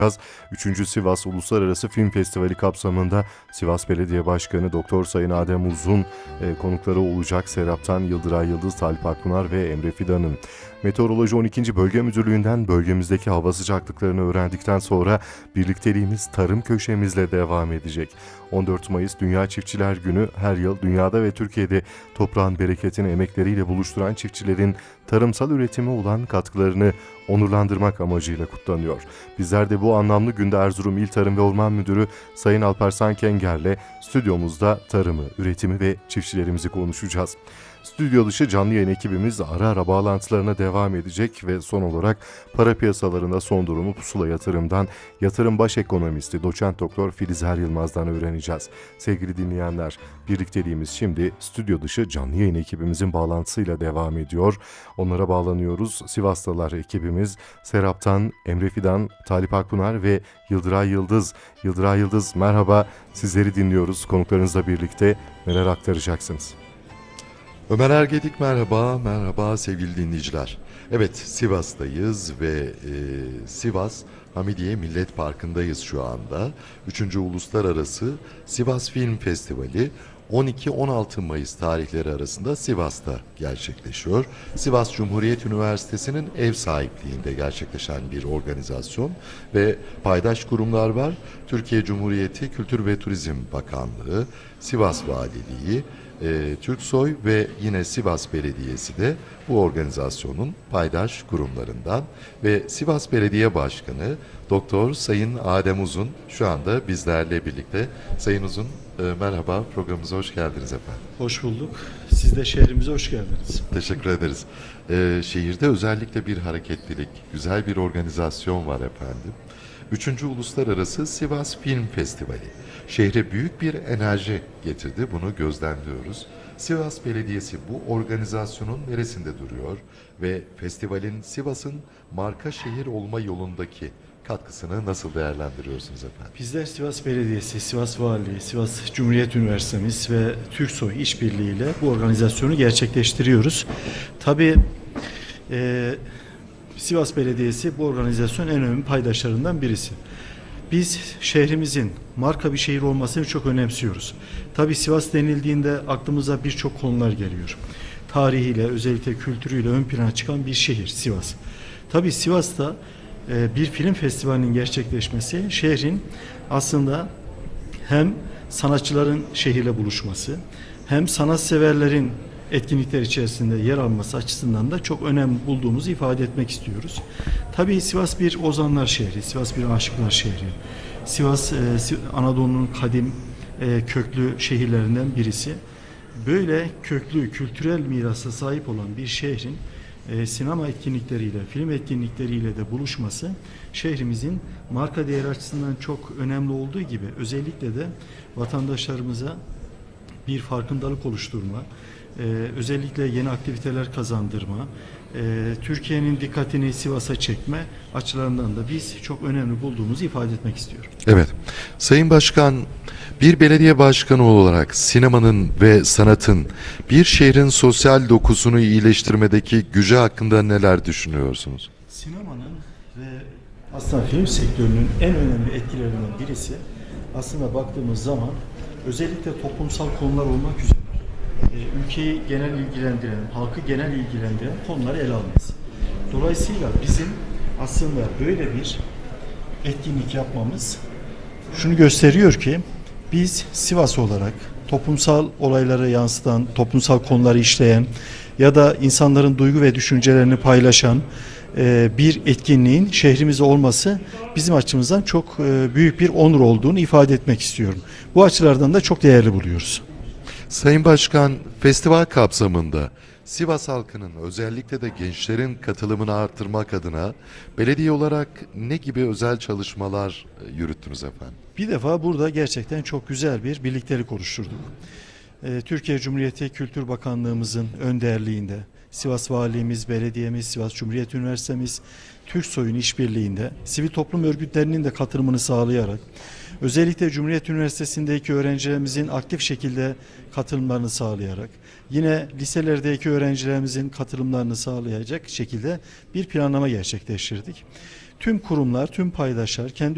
3. Sivas Uluslararası Film Festivali kapsamında Sivas Belediye Başkanı Doktor Sayın Adem Uzun konukları olacak. Serap'tan Yıldıray Yıldız, Talip Akpınar ve Emre Fidan'ın. Meteoroloji 12. Bölge Müdürlüğü'nden bölgemizdeki hava sıcaklıklarını öğrendikten sonra birlikteliğimiz tarım köşemizle devam edecek. 14 Mayıs Dünya Çiftçiler Günü her yıl dünyada ve Türkiye'de toprağın bereketini emekleriyle buluşturan çiftçilerin tarımsal üretime olan katkılarını onurlandırmak amacıyla kutlanıyor. Bizler de bu anlamlı günde Erzurum İl Tarım ve Orman Müdürü Sayın Alparslan Kenger'le stüdyomuzda tarımı, üretimi ve çiftçilerimizi konuşacağız. Stüdyo dışı canlı yayın ekibimiz ara ara bağlantılarına devam edecek ve son olarak para piyasalarında son durumu Pusula Yatırım'dan yatırım baş ekonomisti Doçent Doktor Filiz Er Yılmaz'dan öğreneceğiz. Sevgili dinleyenler, birlikteliğimiz şimdi stüdyo dışı canlı yayın ekibimizin bağlantısıyla devam ediyor. Onlara bağlanıyoruz. Sivaslılar ekibimiz Serap'tan Emre Fidan, Talip Akpınar ve Yıldıray Yıldız. Yıldıray Yıldız, merhaba, sizleri dinliyoruz. Konuklarınızla birlikte neler aktaracaksınız? Ömer Ergedik merhaba sevgili dinleyiciler. Evet, Sivas'tayız ve Sivas Hamidiye Millet Parkı'ndayız şu anda. 3. Uluslararası Sivas Film Festivali 12-16 Mayıs tarihleri arasında Sivas'ta gerçekleşiyor. Sivas Cumhuriyet Üniversitesi'nin ev sahipliğinde gerçekleşen bir organizasyon ve paydaş kurumlar var. Türkiye Cumhuriyeti Kültür ve Turizm Bakanlığı, Sivas Valiliği, Türksoy ve yine Sivas Belediyesi de bu organizasyonun paydaş kurumlarından ve Sivas Belediye Başkanı Doktor Sayın Adem Uzun şu anda bizlerle birlikte. Sayın Uzun, merhaba, programımıza hoş geldiniz efendim. Hoş bulduk. Siz de şehrimize hoş geldiniz. Teşekkür ederiz. Şehirde özellikle bir hareketlilik, güzel bir organizasyon var efendim. 3. Uluslararası Sivas Film Festivali. Şehre büyük bir enerji getirdi, bunu gözlemliyoruz. Sivas Belediyesi bu organizasyonun neresinde duruyor ve festivalin Sivas'ın marka şehir olma yolundaki katkısını nasıl değerlendiriyorsunuz efendim? Bizler Sivas Belediyesi, Sivas Valiliği, Sivas Cumhuriyet Üniversitemiz ve Türksoy işbirliğiyle bu organizasyonu gerçekleştiriyoruz. Tabii Sivas Belediyesi bu organizasyonun en önemli paydaşlarından birisi. Biz şehrimizin marka bir şehir olmasını çok önemsiyoruz. Tabii Sivas denildiğinde aklımıza birçok konular geliyor. Tarihiyle, özellikle kültürüyle ön plana çıkan bir şehir Sivas. Tabii Sivas'ta bir film festivalinin gerçekleşmesi şehrin aslında hem sanatçıların şehirle buluşması hem sanatseverlerin etkinlikler içerisinde yer alması açısından da çok önemli bulduğumuzu ifade etmek istiyoruz. Tabii Sivas bir ozanlar şehri, Sivas bir aşıklar şehri. Sivas Anadolu'nun kadim köklü şehirlerinden birisi. Böyle köklü kültürel mirasa sahip olan bir şehrin sinema etkinlikleriyle, film etkinlikleriyle de buluşması şehrimizin marka değeri açısından çok önemli olduğu gibi özellikle de vatandaşlarımıza bir farkındalık oluşturma, özellikle yeni aktiviteler kazandırma, Türkiye'nin dikkatini Sivas'a çekme açılarından da biz çok önemli bulduğumuzu ifade etmek istiyorum. Evet, Sayın Başkan, bir belediye başkanı olarak sinemanın ve sanatın bir şehrin sosyal dokusunu iyileştirmedeki gücü hakkında neler düşünüyorsunuz? Sinemanın ve aslında film sektörünün en önemli etkilerinden birisi aslında baktığımız zaman özellikle toplumsal konular olmak üzere ülkeyi genel ilgilendiren, halkı genel ilgilendiren konuları ele alması. Dolayısıyla bizim aslında böyle bir etkinlik yapmamız şunu gösteriyor ki biz Sivas olarak toplumsal olayları yansıtan, toplumsal konuları işleyen ya da insanların duygu ve düşüncelerini paylaşan bir etkinliğin şehrimizde olması bizim açımızdan çok büyük bir onur olduğunu ifade etmek istiyorum. Bu açılardan da çok değerli buluyoruz. Sayın Başkan, festival kapsamında Sivas halkının özellikle de gençlerin katılımını artırmak adına belediye olarak ne gibi özel çalışmalar yürüttünüz efendim? Bir defa burada gerçekten çok güzel bir birliktelik oluşturduk. Türkiye Cumhuriyeti Kültür Bakanlığımızın önderliğinde, Sivas Valiliğimiz, Belediyemiz, Sivas Cumhuriyet Üniversitemiz, Türksoy'un işbirliğinde, sivil toplum örgütlerinin de katılımını sağlayarak, özellikle Cumhuriyet Üniversitesi'ndeki öğrencilerimizin aktif şekilde katılımlarını sağlayarak, yine liselerdeki öğrencilerimizin katılımlarını sağlayacak şekilde bir planlama gerçekleştirdik. Tüm kurumlar, tüm paydaşlar kendi